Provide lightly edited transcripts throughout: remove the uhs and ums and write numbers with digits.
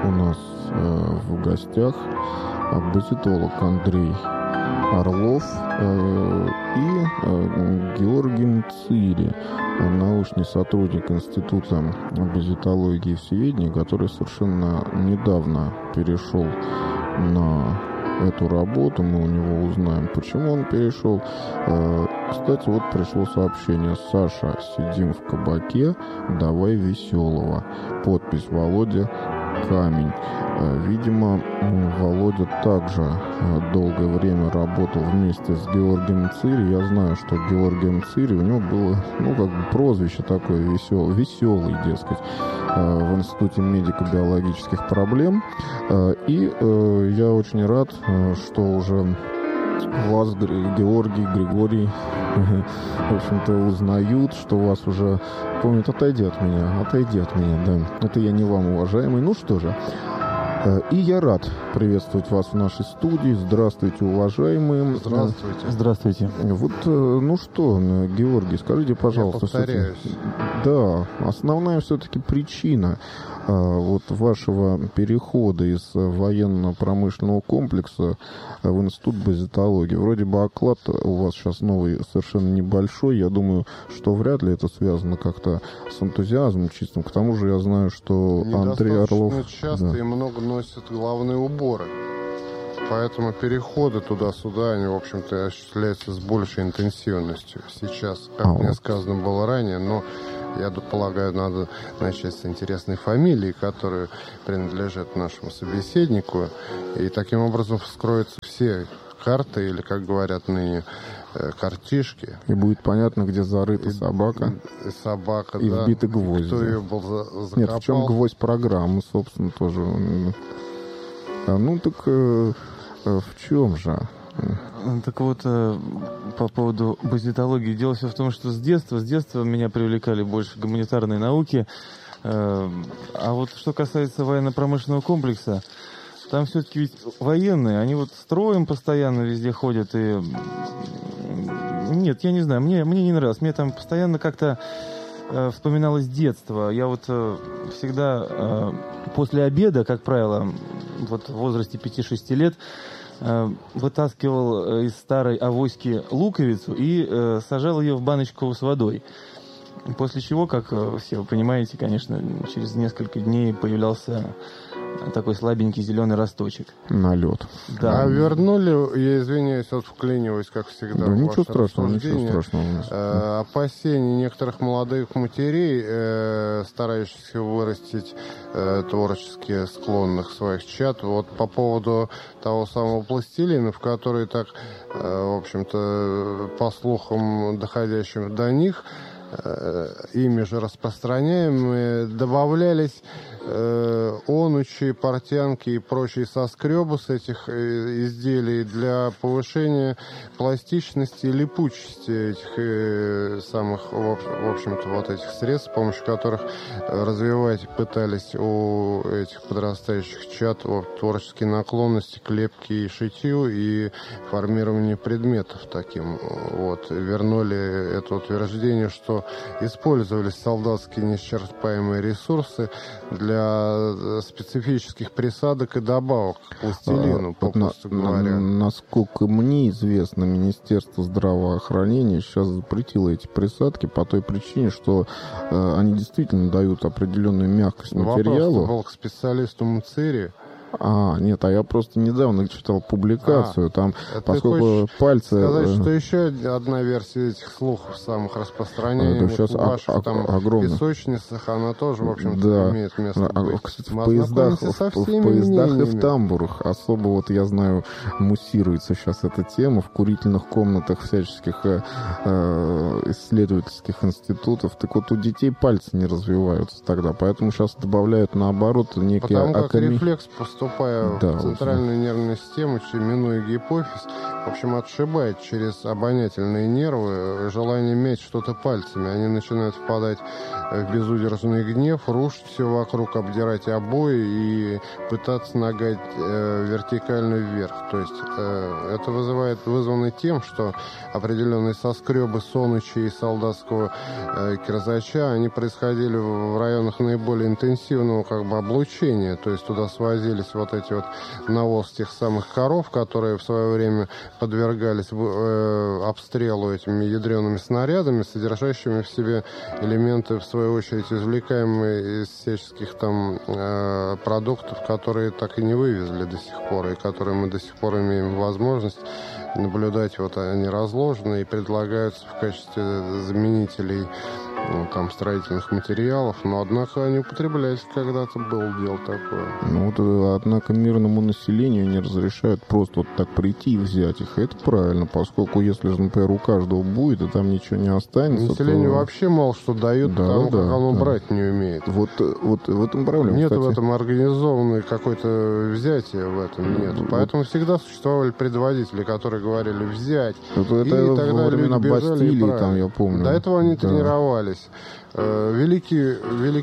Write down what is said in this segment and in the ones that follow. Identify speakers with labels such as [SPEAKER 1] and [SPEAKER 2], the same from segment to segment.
[SPEAKER 1] у нас в гостях базитолог Андрей Орлов и Георгий Мцири, научный сотрудник Института базитологии и всеведения, который совершенно недавно перешел на эту работу. Мы у него узнаем, почему он перешел. Кстати, вот пришло сообщение: Саша, сидим в кабаке, давай веселого. Подпись: Володя Камень. Видимо, Володя также долгое время работал вместе с Георгием Мцири. Я знаю, что Георгий Мцири, у него было, прозвище такое веселый, дескать, в Институте медико-биологических проблем. И я очень рад, что уже вас, Григорий, в общем-то, узнают, что вас уже помнят. Отойди от меня, да. Это я не вам, уважаемый. Ну что же, и я рад приветствовать вас в нашей студии. Здравствуйте, уважаемые.
[SPEAKER 2] Здравствуйте.
[SPEAKER 1] Вот, ну что, Георгий, скажите, пожалуйста.
[SPEAKER 3] Я повторяюсь.
[SPEAKER 1] Да, основная все-таки причина вот вашего перехода из военно-промышленного комплекса в Институт базитологии. Вроде бы оклад у вас сейчас новый совершенно небольшой. Я думаю, что вряд ли это связано как-то с энтузиазмом чистым. К тому же я знаю, что Андрей Орлов
[SPEAKER 3] часто и много носят головные уборы. Поэтому переходы туда-сюда, они, в общем-то, осуществляются с большей интенсивностью сейчас, как мне сказано было ранее, но я полагаю, надо начать с интересной фамилии, которая принадлежит нашему собеседнику, и таким образом вскроются все карты, или, как говорят ныне, картишки.
[SPEAKER 1] И будет понятно, где зарыта собака.
[SPEAKER 3] Собака,
[SPEAKER 1] и
[SPEAKER 3] да.
[SPEAKER 1] вбиты гвозди.
[SPEAKER 3] Кто ее был закопал.
[SPEAKER 1] Нет, в чем гвоздь программы, собственно, тоже. Ну так в чем же?
[SPEAKER 2] Так вот, по поводу базитологии. Дело все в том, что с детства меня привлекали больше гуманитарные науки. А вот что касается военно-промышленного комплекса, там все-таки ведь военные, они вот строем постоянно везде ходят. И нет, я не знаю, мне не нравилось. Мне там постоянно как-то вспоминалось детство. Я вот всегда после обеда, как правило, вот в возрасте 5-6 лет, вытаскивал из старой авоськи луковицу и сажал ее в баночку с водой. После чего, как все вы понимаете, конечно, через несколько дней появлялся такой слабенький зеленый росточек.
[SPEAKER 1] Налет.
[SPEAKER 2] Да.
[SPEAKER 3] А вернули, я извиняюсь, вот вклиниваюсь, как всегда.
[SPEAKER 1] Да, ничего страшного.
[SPEAKER 3] Опасений некоторых молодых матерей, старающихся вырастить творчески склонных своих чад. Вот по поводу того самого пластилина, в который так, в общем-то, по слухам, доходящим до них, ими же распространяемые, добавлялись онучи, портянки и прочие соскребы с этих изделий для повышения пластичности и липучести этих самых, в общем-то, вот этих средств, с помощью которых развивать пытались у этих подрастающих чад творческие наклонности к лепке и шитью и формированию предметов таким. Вот. Вернули это утверждение, что использовались солдатские неисчерпаемые ресурсы для специфических присадок и добавок к пластилину, попросту говоря.
[SPEAKER 1] Насколько мне известно, Министерство здравоохранения сейчас запретило эти присадки по той причине, что они действительно дают определенную мягкость материалу.
[SPEAKER 3] Вопрос был к специалисту Мцири.
[SPEAKER 1] Нет, я просто недавно читал публикацию, там, поскольку пальцы...
[SPEAKER 3] сказать, что еще одна версия этих слухов самых распространенных,
[SPEAKER 1] сейчас
[SPEAKER 3] в ваших там песочницах, она тоже, в общем-то, имеет место быть.
[SPEAKER 1] Кстати, в поездах и в тамбурах особо, вот я знаю, муссируется сейчас эта тема, в курительных комнатах всяческих исследовательских институтов. Так вот, у детей пальцы не развиваются тогда, поэтому сейчас добавляют, наоборот, некие...
[SPEAKER 3] Потому как рефлекс пустого поступая в центральную нервную систему, минуя гипофиз, в общем, отшибает через обонятельные нервы желание иметь что-то пальцами. Они начинают впадать в безудержный гнев, рушить все вокруг, обдирать обои и пытаться нагать вертикально вверх. То есть это вызвано тем, что определенные соскребы Соныча и солдатского кирзача, они происходили в районах наиболее интенсивного облучения. То есть туда свозились вот эти вот навоз тех самых коров, которые в свое время подвергались обстрелу этими ядреными снарядами, содержащими в себе элементы, в свою очередь, извлекаемые из всяческих там продуктов, которые так и не вывезли до сих пор, и которые мы до сих пор имеем возможность наблюдать. Вот они разложены и предлагаются в качестве заменителей там строительных материалов, но однако они употреблялись, когда-то было дело такое.
[SPEAKER 1] Однако мирному населению не разрешают просто вот так прийти и взять их. Это правильно, поскольку если, например, у каждого будет, и там ничего не останется,
[SPEAKER 3] населению вообще мало что дают, потому как оно брать не умеет.
[SPEAKER 1] Вот в этом проблема.
[SPEAKER 3] Нет в этом организованной какой-то взятия в этом нет. Поэтому всегда существовали предводители, которые говорили взять.
[SPEAKER 1] Это и тогда во времена Бастилии, там, я помню.
[SPEAKER 3] До этого они тренировались. Великая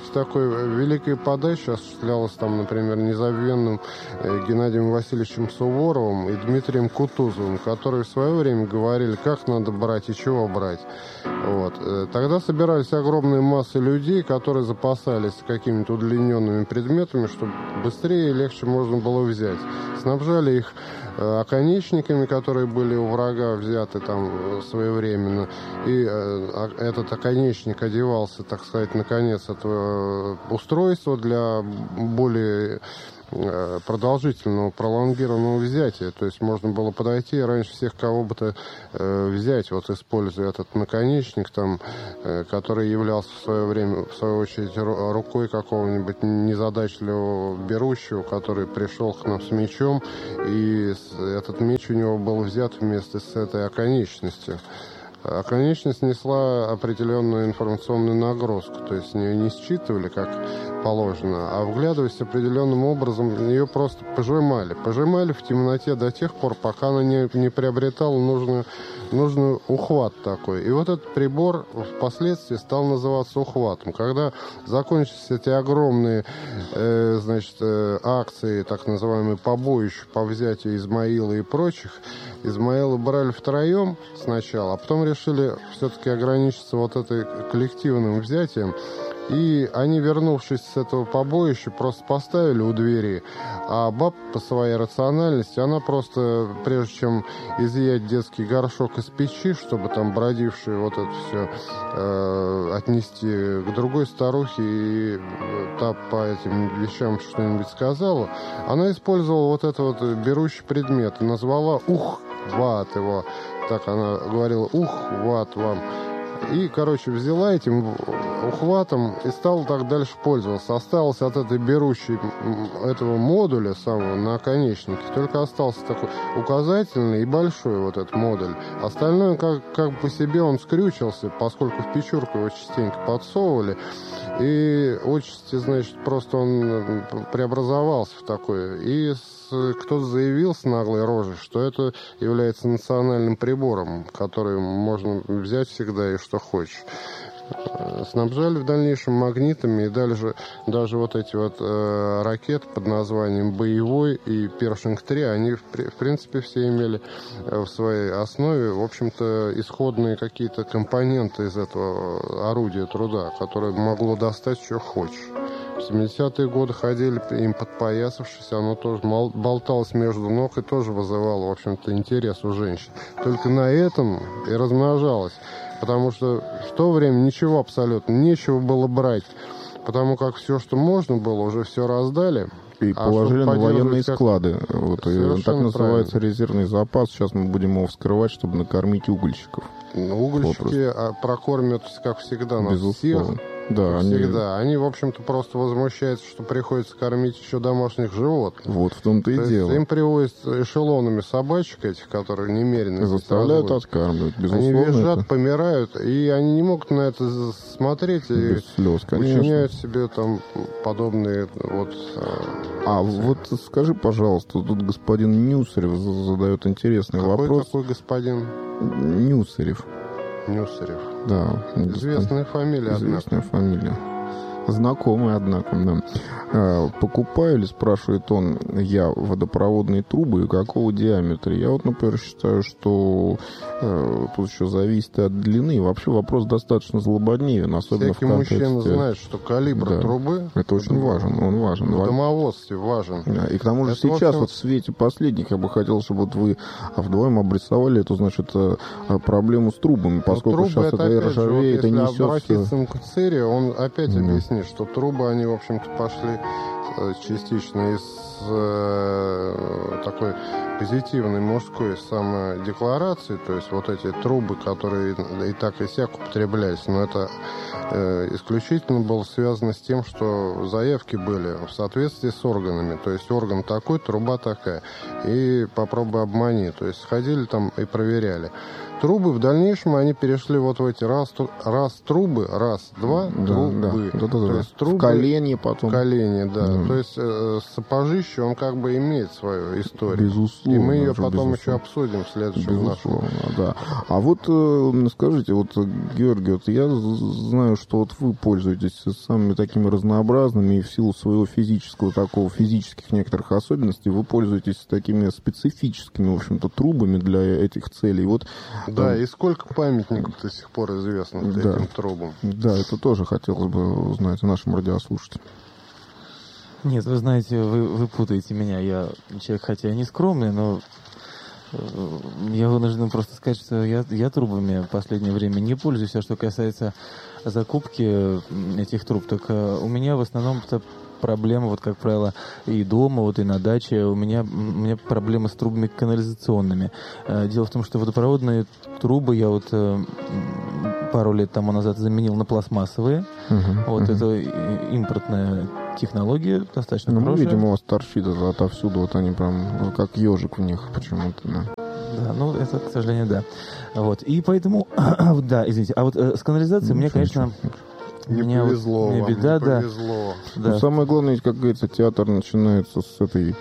[SPEAKER 3] подача осуществлялась там, например, незабвенным Геннадием Васильевичем Суворовым и Дмитрием Кутузовым, которые в свое время говорили, как надо брать и чего брать. Вот. Тогда собирались огромные массы людей, которые запасались какими-то удлиненными предметами, чтобы быстрее и легче можно было взять. Снабжали их оконечниками, которые были у врага взяты там своевременно, и этот оконечник одевался, так сказать, на конец этого устройства для более продолжительного, пролонгированного взятия. То есть можно было подойти и раньше всех кого бы то взять, вот используя этот наконечник, там, который являлся в свое время, в свою очередь, рукой какого-нибудь незадачливого берущего, который пришел к нам с мечом, и этот меч у него был взят вместе с этой оконечностью. Оконечность несла определенную информационную нагрузку, то есть ее не считывали как положено, а вглядываясь определенным образом, ее просто пожимали в темноте до тех пор, пока она не приобретала нужный ухват такой. И вот этот прибор впоследствии стал называться ухватом. Когда закончились эти огромные акции, так называемые побоища по взятию Измаила и прочих, Измаила брали втроем сначала, а потом решили все-таки ограничиться вот этой коллективным взятием. И они, вернувшись с этого побоища, просто поставили у двери. А баб по своей рациональности, она просто, прежде чем изъять детский горшок из печи, чтобы там бродившие вот это все отнести к другой старухе, и та по этим вещам что-нибудь сказала, она использовала вот этот вот берущий предмет и назвала ухват его. Так она говорила: ухват вам. И, взяла этим ухватом и стала так дальше пользоваться. Осталось от этой берущей этого модуля самого на оконечнике, только остался такой указательный и большой вот этот модуль. Остальное как по себе он скрючился, поскольку в печурку его частенько подсовывали. И отчасти, просто он преобразовался в такое. И кто-то заявил с наглой рожей, что это является национальным прибором, который можно взять всегда и что хочешь. Снабжали в дальнейшем магнитами, и даже вот эти вот ракеты под названием «Боевой» и «Першинг-3», они в принципе все имели в своей основе, в общем-то, исходные какие-то компоненты из этого орудия труда, которое могло достать, что хочешь. В 70-е годы ходили им подпоясавшись, оно тоже болталось между ног и тоже вызывало, в общем-то, интерес у женщин. Только на этом и размножалось, потому что в то время ничего абсолютно, нечего было брать, потому как все, что можно было, уже все раздали.
[SPEAKER 1] И положили на военные склады. Вот, так называется резервный запас. Сейчас мы будем его вскрывать, чтобы накормить угольщиков.
[SPEAKER 3] Угольщики прокормят, как всегда, нас всех.
[SPEAKER 1] Да,
[SPEAKER 3] всегда. Они, в общем-то, просто возмущаются, что приходится кормить еще домашних животных.
[SPEAKER 1] Вот в том-то и дело.
[SPEAKER 3] Им привозят эшелонами собачек этих, которые немерено
[SPEAKER 1] заставляют откармливать, безусловно.
[SPEAKER 3] Они визжат,
[SPEAKER 1] это...
[SPEAKER 3] помирают, и они не могут на это смотреть и
[SPEAKER 1] без слез, конечно.
[SPEAKER 3] учиняют себе там подобные вот...
[SPEAKER 1] вот скажи, пожалуйста, тут господин Нюсарев задает интересный вопрос.
[SPEAKER 3] Какой господин?
[SPEAKER 1] Нюсарев.
[SPEAKER 3] Нюсарев.
[SPEAKER 1] Да.
[SPEAKER 3] Известная фамилия,
[SPEAKER 1] Известная фамилия. Знакомый, однако, да. Покупаю ли, спрашивает он, я водопроводные трубы и какого диаметра? Я вот, например, считаю, что тут еще зависит от длины. Вообще вопрос достаточно злободневен, особенно
[SPEAKER 3] всякий
[SPEAKER 1] в контексте...
[SPEAKER 3] мужчина знает, что калибр трубы...
[SPEAKER 1] Это очень важен, он важен.
[SPEAKER 3] В домоводстве важен.
[SPEAKER 1] Да, и к тому же это сейчас, вот в свете последних, я бы хотел, чтобы вот вы вдвоем обрисовали эту, значит, проблему с трубами, поскольку сейчас это ржавеет и несется...
[SPEAKER 3] Если обратиться к Цири, он опять объяснит, что трубы, они, в общем-то, пошли частично из такой позитивной мужской самодекларации, то есть вот эти трубы, которые и так и сяк употреблялись, но это исключительно было связано с тем, что заявки были в соответствии с органами, то есть орган такой, труба такая, и попробуй обмани, то есть ходили там и проверяли. Трубы в дальнейшем они перешли вот в эти раз трубы, раз, два, трубы.
[SPEAKER 1] Да.
[SPEAKER 3] То есть трубы,
[SPEAKER 1] в колене потом.
[SPEAKER 3] Колене, да. То есть сапожище, он как бы имеет свою историю.
[SPEAKER 1] Безусловно.
[SPEAKER 3] И мы ее потом еще обсудим в следующем нашем.
[SPEAKER 1] Да. А вот скажите, вот, Георгий, вот я знаю, что вот вы пользуетесь самыми такими разнообразными, и в силу своего физических некоторых особенностей, вы пользуетесь такими специфическими, в общем-то, трубами для этих целей. Вот
[SPEAKER 3] да, и сколько памятников до сих пор известно этим трубам.
[SPEAKER 1] Да, это тоже хотелось бы узнать нашим радиослушателям.
[SPEAKER 2] Нет, вы знаете, вы путаете меня. Я человек, хотя и не скромный, но я вынужден просто сказать, что я трубами в последнее время не пользуюсь. А что касается закупки этих труб, так у меня в основном проблема, вот как правило, и дома, вот и на даче. У меня проблема с трубами канализационными. Дело в том, что водопроводные трубы я вот пару лет тому назад заменил на пластмассовые. Это импортная технология, достаточно хорошая.
[SPEAKER 1] Видимо, у вас торчит это отовсюду, вот они прям как ежик в них почему-то, да.
[SPEAKER 2] Да, ну это, к сожалению, да. Вот, и поэтому, да, извините, а вот с канализацией мне, конечно...
[SPEAKER 3] Не повезло вам,
[SPEAKER 2] беда,
[SPEAKER 3] не повезло.
[SPEAKER 2] Да.
[SPEAKER 1] Ну, самое главное, как говорится, театр начинается с этой...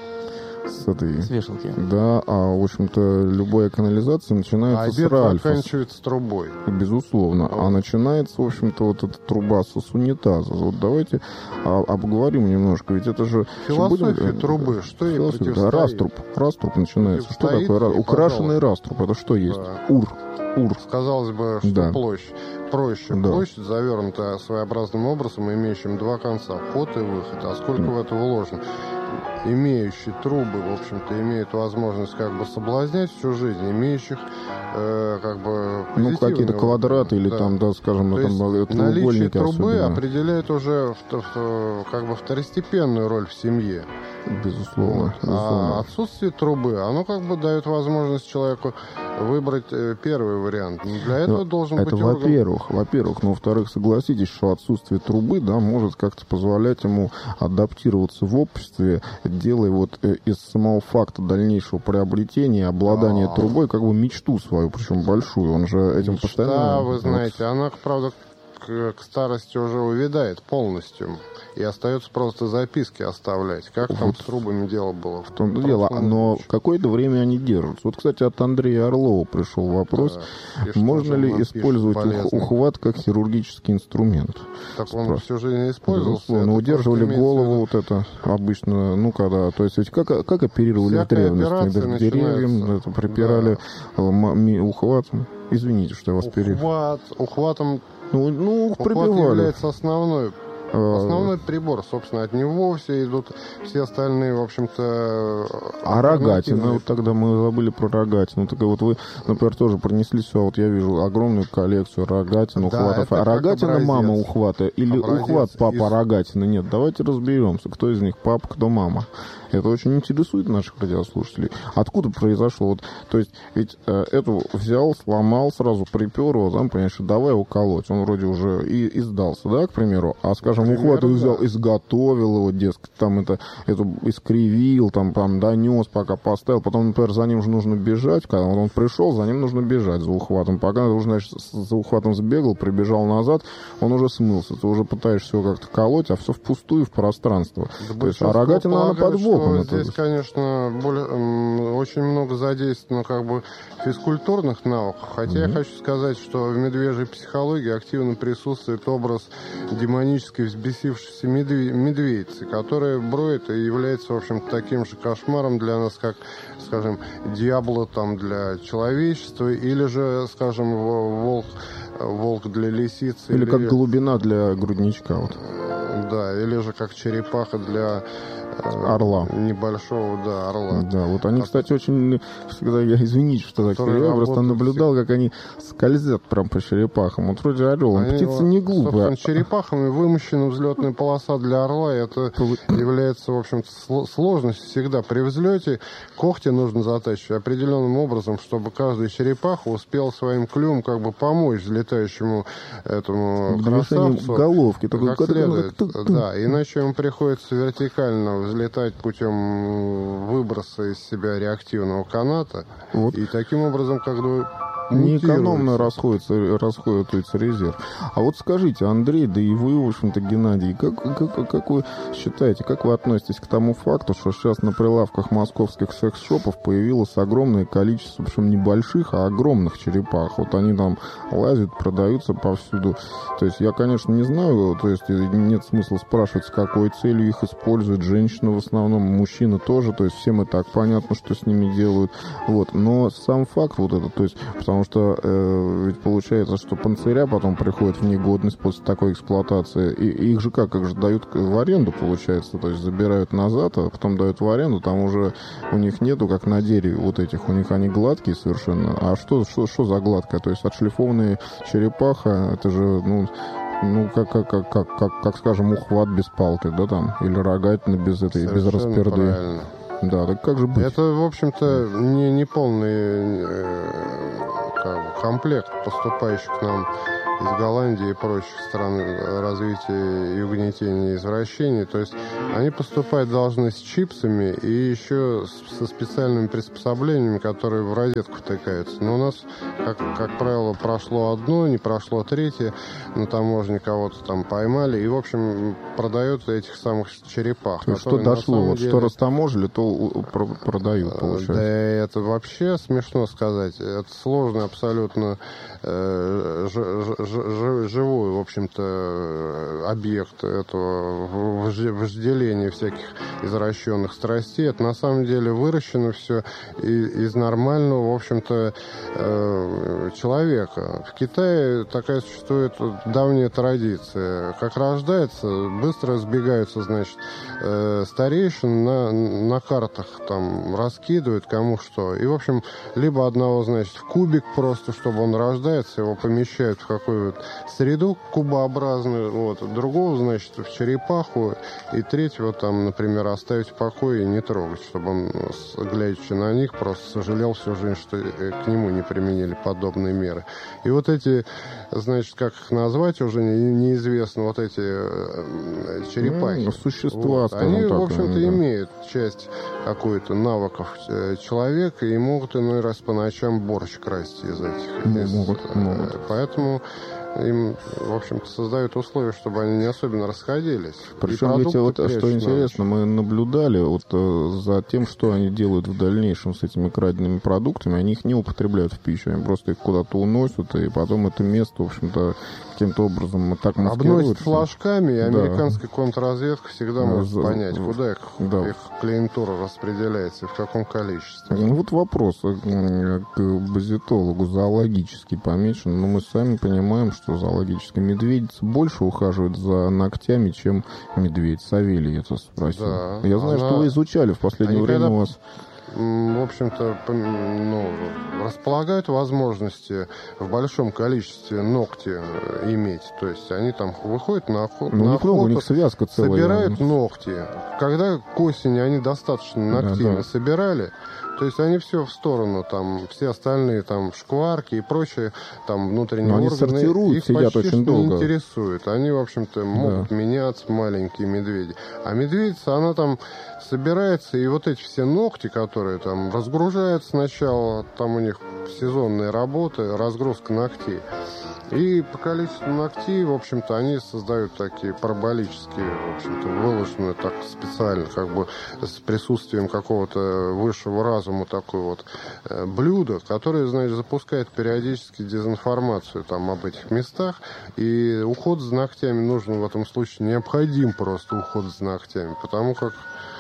[SPEAKER 2] С вешалки.
[SPEAKER 1] Да, а, в общем-то, любая канализация начинается с ральфа.
[SPEAKER 3] Обед заканчивается трубой.
[SPEAKER 1] Безусловно. А начинается, в общем-то, вот эта труба с унитаза. Вот давайте обговорим немножко, ведь это же...
[SPEAKER 3] Философия трубы, что ей противостоит?
[SPEAKER 1] Да, раструб начинается. Что такое раструб? Украшенный раструб, это что есть? Ур.
[SPEAKER 3] Казалось бы, что площадь. Проще. Да. Площадь завернута своеобразным образом, имеющим два конца, вход и выход. А сколько в это вложено? Имеющие трубы, в общем-то, имеют возможность как бы соблазнять всю жизнь, имеющих как бы
[SPEAKER 1] какие-то квадраты или там, да, скажем,
[SPEAKER 3] то
[SPEAKER 1] там
[SPEAKER 3] треугольники. Наличие трубы определяет уже как бы второстепенную роль в семье.
[SPEAKER 1] Безусловно.
[SPEAKER 3] А отсутствие трубы, оно как бы дает возможность человеку выбрать первый вариант. Для этого должен быть орган.
[SPEAKER 1] Во-первых, но во-вторых, согласитесь, что отсутствие трубы, да, может как-то позволять ему адаптироваться в обществе, делая вот из самого факта дальнейшего приобретения, обладания трубой, как бы мечту свою, причем большую. Он же этим постоянно...
[SPEAKER 3] Да, вы знаете, она, правда, к старости уже увядает полностью. И остается просто записки оставлять. Как там с трубами дело было?
[SPEAKER 1] В том-то дело. Но какое-то время они держатся. Вот, кстати, от Андрея Орлова пришел вопрос. Да. Можно ли использовать ухват как хирургический инструмент?
[SPEAKER 3] Так он всю жизнь использовался.
[SPEAKER 1] Но удерживали голову вот это обычно. Ну, когда... То есть, ведь как оперировали в древности? К деревьям припирали ухватом. Извините, что я вас перебил.
[SPEAKER 3] Ухватом
[SPEAKER 1] прибивали.
[SPEAKER 3] Является основной прибор, собственно, от него все идут все остальные, в общем-то...
[SPEAKER 1] А рогатина, вот тогда мы забыли про рогатину. Так вот вы, например, тоже принесли сюда, вот я вижу огромную коллекцию рогатин, ухватов. А рогатина мама ухвата или ухват папа рогатина? Нет, давайте разберемся, кто из них папа, кто мама. Это очень интересует наших радиослушателей. Откуда произошло? Вот, то есть, ведь эту взял, сломал, сразу припер его, там, понимаешь, давай его колоть. Он вроде уже и сдался, да, к примеру? А, скажем, ухват взял, изготовил его, дескать, там это искривил, там донес, пока поставил. Потом, например, за ним же нужно бежать. Когда он пришел, за ним нужно бежать за ухватом. Пока ты уже, значит, за ухватом сбегал, прибежал назад, он уже смылся. Ты уже пытаешься его как-то колоть, а все впустую в пространство.
[SPEAKER 3] Да,
[SPEAKER 1] то есть, а рогатина, она под боком.
[SPEAKER 3] Здесь, конечно, очень много задействовано как бы физкультурных навыков. Хотя я хочу сказать, что в медвежьей психологии активно присутствует образ демонической взбесившейся медведицы, которая броет и является, в общем-то, таким же кошмаром для нас, как, скажем, дьявола там для человечества, или же, скажем, волк для лисицы.
[SPEAKER 1] Или как голубина для грудничка. Вот.
[SPEAKER 3] Да, или же как черепаха для
[SPEAKER 1] орла.
[SPEAKER 3] Небольшого, да, орла.
[SPEAKER 1] Да, вот они, кстати, очень всегда, извините, что так говорю, я просто наблюдал, как они скользят прям по черепахам. Вот вроде орел, птица не глупая.
[SPEAKER 3] Собственно, черепахами вымощена взлетная полоса для орла, и это является, в общем-то, сложностью всегда. При взлете когти нужно затачивать определенным образом, чтобы каждая черепаха успела своим клювом как бы помочь взлетающему этому красавцу.
[SPEAKER 1] Головки.
[SPEAKER 3] Как следует. Да, иначе ему приходится вертикально взлетать путем выброса из себя реактивного каната. Вот. И таким образом, как бы
[SPEAKER 1] неэкономно расходуется резерв. А вот скажите, Андрей, да и вы, в общем-то, Геннадий, как вы считаете, как вы относитесь к тому факту, что сейчас на прилавках московских секс-шопов появилось огромное количество, причем небольших, а огромных черепах? Вот они там лазят, продаются повсюду. То есть я, конечно, не знаю, то есть нет смысла спрашивать, с какой целью их используют. Женщины в основном, мужчины тоже, то есть всем и так понятно, что с ними делают. Вот. Но сам факт вот этот, то есть, потому что ведь получается, что панциря потом приходят в негодность после такой эксплуатации. И их же как же дают в аренду, получается, то есть забирают назад, а потом дают в аренду, там уже у них нету, как на дереве вот этих, у них они гладкие совершенно. А что за гладкая? То есть отшлифованная черепаха, это же, как скажем, ухват без палки, да, там, или рогатина без расперды.
[SPEAKER 3] Правильно.
[SPEAKER 1] Да, так как же быть?
[SPEAKER 3] Это, в общем-то, не полный комплект поступающих к нам из Голландии и прочих стран развития и угнетения и извращений. То есть они поступать должны с чипсами и еще со специальными приспособлениями, которые в розетку втыкаются. Но у нас, как правило, прошло одно, не прошло третье. На таможне кого-то там поймали. И, в общем, продают этих самых черепах.
[SPEAKER 1] Что дошло? Вот что растаможили, то продают, получается.
[SPEAKER 3] Да, это вообще смешно сказать. Это сложный абсолютно живой, в общем-то, объект этого вожделения всяких извращенных страстей. Это на самом деле выращено все из нормального, в общем-то, человека. В Китае такая существует давняя традиция. Как рождается, быстро сбегаются, значит, старейшины на картах там раскидывают кому что. И, в общем, либо одного, значит, в кубик просто, чтобы он рождается, его помещают в какую-то среду кубообразную, вот, другого, значит, в черепаху, и третьего там, например, оставить в покое и не трогать, чтобы он, глядячи на них, просто сожалел всю жизнь, что к нему не применили подобные меры. И вот эти, значит, как их назвать уже неизвестно, вот эти черепахи.
[SPEAKER 1] Существа,
[SPEAKER 3] вот, они, в общем-то, имеют часть какой-то навыков человека и могут иной раз по ночам борщ красть из этих.
[SPEAKER 1] Могут.
[SPEAKER 3] Поэтому им, в общем-то, создают условия, чтобы они не особенно расходились.
[SPEAKER 1] Причем, ведь вот, что интересно, мы наблюдали вот за тем, что они делают в дальнейшем с этими краденными продуктами. Они их не употребляют в пищу, они просто их куда-то уносят, и потом это место, в общем-то, каким-то образом так маскируют.
[SPEAKER 3] Обносят флажками, и американская контрразведка всегда может понять, куда их клиентура распределяется и в каком количестве.
[SPEAKER 1] Ну вот вопрос к базитологу, зоологически помечен, но мы сами понимаем, что зоологическая медведица больше ухаживает за ногтями, чем медведь. Савелий это спросил.
[SPEAKER 3] Да,
[SPEAKER 1] я знаю, что вы изучали в последнее время у вас...
[SPEAKER 3] в общем-то, располагают возможности в большом количестве ногти иметь. То есть они там выходят на охоту,
[SPEAKER 1] у них связка целая.
[SPEAKER 3] Собирают ногти. Когда к осени они достаточно ногтями собирали, то есть они все в сторону, там, все остальные там шкварки и прочее, там, внутренние органы,
[SPEAKER 1] сортируют,
[SPEAKER 3] их
[SPEAKER 1] сидят
[SPEAKER 3] почти
[SPEAKER 1] очень долго.
[SPEAKER 3] не интересуют. Они, в общем-то, могут меняться, маленькие медведи. А медведица, она там собирается, и вот эти все ногти, которые там разгружают сначала, там у них сезонные работы, разгрузка ногтей. И по количеству ногтей, в общем-то, они создают такие параболические, в общем-то, выложенные так специально, как бы с присутствием какого-то высшего разума такое вот блюдо, которое, значит, запускает периодически дезинформацию там об этих местах. И уход за ногтями нужен в этом случае, необходим просто уход за ногтями, потому как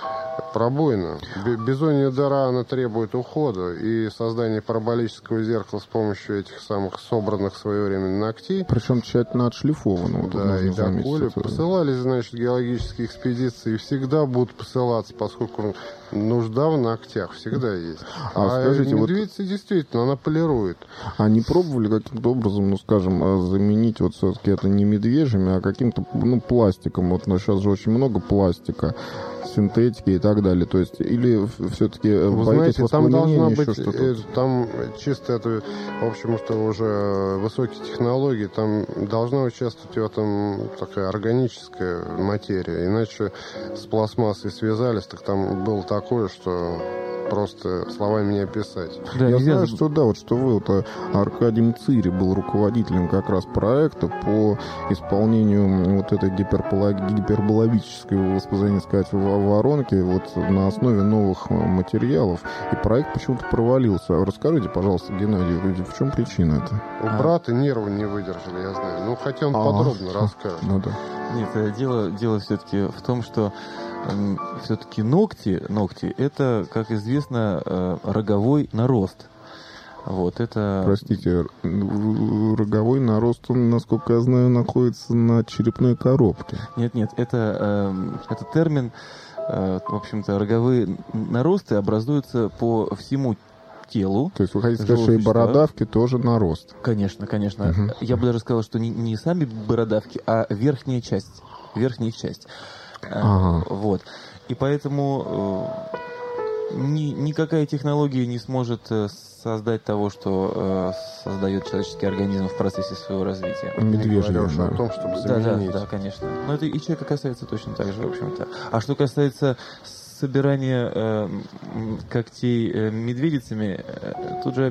[SPEAKER 3] пробоина. Бизонья дыра, она требует ухода, и создание параболического зеркала с помощью этих самых собранных в свое время ногтей.
[SPEAKER 1] Причем тщательно отшлифованного.
[SPEAKER 3] Да, и доколе посылались, значит, геологические экспедиции, и всегда будут посылаться, поскольку нужда в ногтях всегда есть.
[SPEAKER 1] Скажите,
[SPEAKER 3] медведица действительно, она полирует.
[SPEAKER 1] А не пробовали каким-то образом, скажем, заменить вот все-таки это не медвежьими, а каким-то, пластиком? Вот сейчас же очень много пластика, синтетики и так далее. То есть, или все-таки боитесь воспламенения, еще что-то?
[SPEAKER 3] Там чисто это, в общем-то, уже высокие технологии, там должна участвовать в этом такая органическая материя. Иначе с пластмассой связались, так там было такое, что просто словами не описать.
[SPEAKER 1] Да, я знаю, что вы, Аркадий Мцири был руководителем как раз проекта по исполнению вот этой гиперболовической, возможно сказать, воронки вот на основе новых материалов. И проект почему-то провалился. Расскажите, пожалуйста, Геннадий, в чем причина это?
[SPEAKER 3] У брата нервы не выдержали, я знаю. Хотя он подробно расскажет.
[SPEAKER 2] Нет, дело все-таки в том, что все-таки ногти это, как известно, роговой нарост. Вот это.
[SPEAKER 1] Простите, роговой нарост, он, насколько я знаю, находится на черепной коробке.
[SPEAKER 2] Нет, это термин. В общем-то, роговые наросты образуются по всему телу.
[SPEAKER 1] То есть вы хотите сказать, что и бородавки тоже нарост?
[SPEAKER 2] Конечно. Угу. Я бы даже сказал, что не сами бородавки, а верхняя часть. Вот. И поэтому никакая технология не сможет создать того, что создает человеческий организм в процессе своего развития.
[SPEAKER 1] Медвежий,
[SPEAKER 3] о том, чтобы заменить.
[SPEAKER 2] Да, конечно. Но это и человека касается точно так же, в общем-то. А что касается собирания когтей медведицами, тут же